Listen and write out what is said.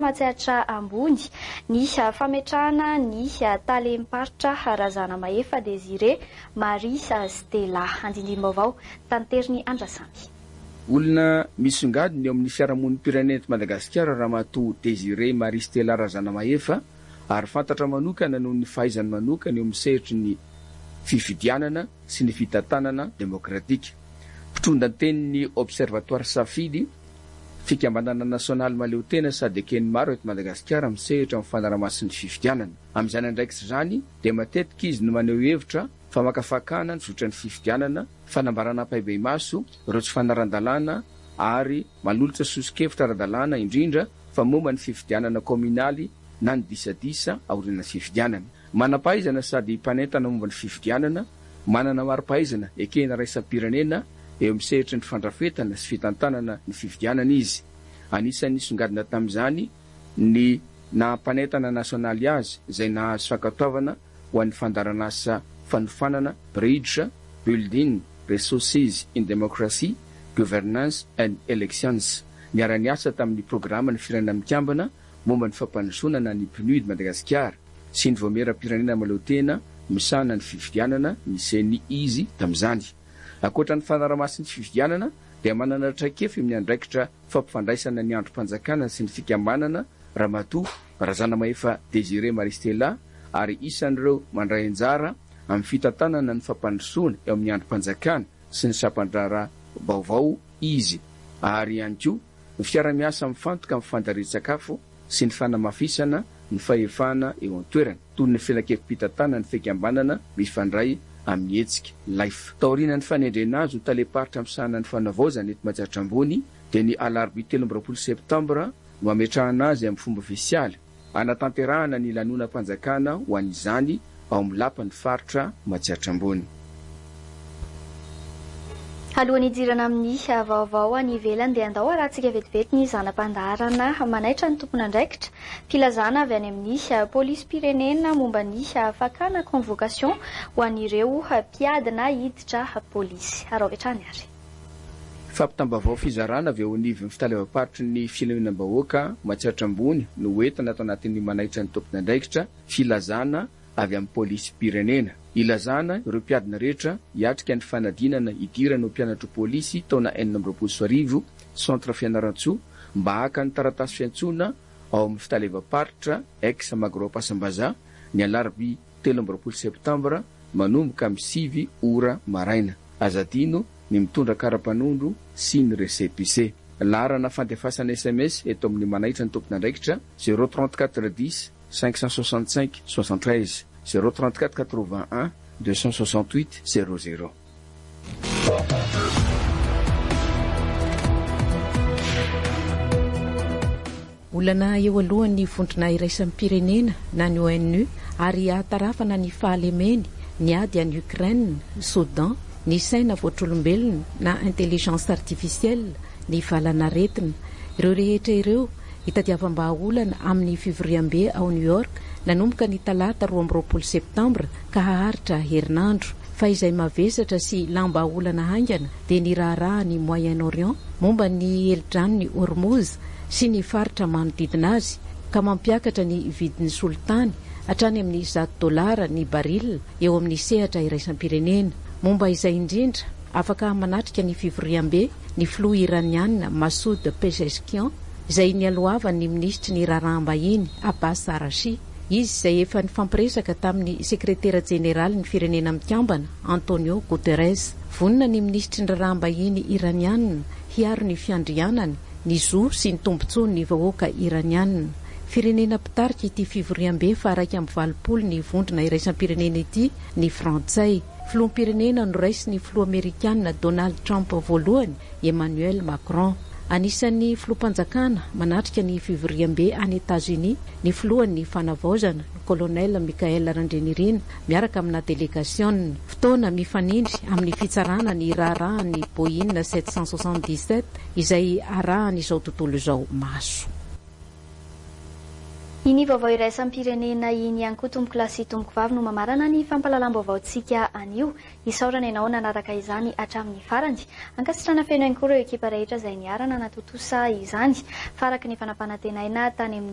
Matsiatra ambony ny fametrahana ny talemparitra Razana Mahefa Désiré Marisa Stella andindimbaovao tanteriny Andrasamby. Olona misongadina eo amin'ny fiarahamoniny pirenena eto Madagasikara Ramatoa Désiré Marie Stella Razana Mahefa ary fantatra manokana noho ny fahaizany manokana eo amin'ny sehitry ny fifidianana sy ny fitantanana demokratika. Mpitondra tenin'ny Observatoire Safidy fikambanana nasionaly maleo tena sady ekeny maro eto Madagasikara misehitra amin'ny fanarahamasin'ny fifidianana. Amin'izany andraikitra izany dia matetika izy no maneho hevitra fa makafakana ny zotra ny fifidianana, fanambarana ampahibey maso ireo tsy fanaran-dalàna ary malolotra sosikevitra ara-dalàna indrindra fa momba ny fifidianana kominaly na ny disadisa aoriana fifidianana. Manam-pahaizana sady mpanentana momba ny fifidianana, manana mari-pahaizana ekena raisam-pirenena eo amin'ny sehitry ny fandrafetana sy fitantanana ny fifidianana izy. Anisan'ny songadina tamin'izany ny nampanentana nasionaly azy izay nahazo fankatoavana ho an'ny fandaran'asa fanofanana bridge building resources in democracy governance and elections. Niara-niasa tamin'ny programma ny firenena mikambana momba ny fampandrosoana ny PNUD Madagasikara sy ny voamera-pirenena maleo tena misana ny fifidianana miseny izy tamin'izany. Akoatra ny fanarahamasin'ny fifidianana dia manana traikefa amin'ny andraikitra fampifandraisana ny androm-panjakana sy ny fikambanana Ramatoa Razana Mahefa Désiré Marie Stella ary isan'ireo mandray anjara amin'ny fitantanana ny fampandrosoana eo amin'ny androm-panjakana sy ny sampandrara baovao izy ary ihany koa ny fiara-miasa mifantoka amin'ny fandarin-tsakafo sy ny fanamafisana ny fahefana eo an-toerana toy ny filan-kevim-pitantanana ny fikambanana mifandray amin'ny hetsika life. Taoriana ny fanendrena azy ho taleparitra misahana ny fanavaozana eto Matsiatra ambony dia ny alarobia 13 septambra no ametrahana azy amin'ny fomba ofisialy anatanterahana ny lanonam-panjakana ho an'izany ao amin'ny lapan'ny faritra Matsiatra ambony. Alohan'ny idirana amin'ny vaovao any ivelany dia andao arahantsika vetivety ny zanam-pandaharana manaitra ny tompon'andraikitra filazana avy any amin'ny polisy pirenena momba ny fakana convocation ho an'ireo mpiadina hiditra polisy. Araovetrany ary. Fampitambavao fizarana avy eo anivon'ny fitalevam-paritry ny filaminam-bahoaka Matsiatra ambony no hoentina atao anatin'ny manaitra ny tompon'andraikitra filazana avy amin'ny polisy pirenena. Ilazana ireo mpiadina rehetra hiatrika ny fanadinana idirana ho mpianatra polisy taona 2024 centre fianaran-tsoa mba haka ny taratasy fiantsoana ao amin'ny fitalevam-paritra ex Magro-Pasambaza ny alarobia 13 septambra manomboka amin'ny 7 ora maraina. Azadino ny mitondra karapanondro sy ny récépissé. Laharana fandefasana SMS eto amin'ny manaitra ny tompon'andraikitra 034 10 565 73 034 81 268 00. Olana eo alohan'ny vondrona iraisan'ny pirenena na ny ONU ary ahatarafana ny fahalemeny ny ady any Ukraine, Soudan, ny saina voatr'olombelona na intelligence artificielle ny valanaretina. Ireo rehetra ireo hitadiavam-bahaolana amin'ny fivoriam-be ao New York nanomboka ny talata 12 septambra ka haharitra herinandro. Fa izay mavesatra sy lamba-olana haingana dia ny raharaha ny Moyen-Orient momba ny elidrano ny Hormuz sy ny faritra manodidina azy ka mampiakatra ny vidin'ny soltany hatrany amin'ny $100 ny baril eo amin'ny sehatra iraisan-pirenena. Momba izay indrindra afaka manatrika ny fivoriam-be ny filoha iraniana Masoud Pezeshkian izay nialoavan'ny ministry ny raharaha-mbahiny Abbas Arachi. Izy izay efa nifampiresaka tamin'ny sekretera jeneraly ny firenena mikambana Antonio Guterres. Vonina ny ministry ny raharaha-mbahiny iraniana hiaro ny fiandrianany ny zo sy ny tombontsoa ny vahoaka iraniana. Firenena pitarika ity fivoriam-be fa 1.20 ny vondrona iraisan-pirenena ity ny Frantsay. Filoham-pirenena no raisy ny filoha Amerikanina Donald Trump voalohany Emmanuel Macron. Anisan'ny filoham-panjakana manatrika ny fivoriam-be any États-Unis ny filohan'ny fanavaozana Colonel Michael Randrianirina miaraka amina délégation. Fotoana mifanindry amin'ny fitsarana ny raharahan'ny Boeing 777 izay arahan'izao tontolo izao maso. Iny vaovao iraisan-pirenena iny ihany koa tomboko lahy sy tomboko vavy no mamarana ny fampahalalam-baovaontsika anio. Isaorana ianao nanaraka izany hatramin'ny farany. Ankasitrana feno ihany koa ireo ekipa rehetra izay niarana natotosa izany. Faraka ny fanapanan-tenaina tany amin'ny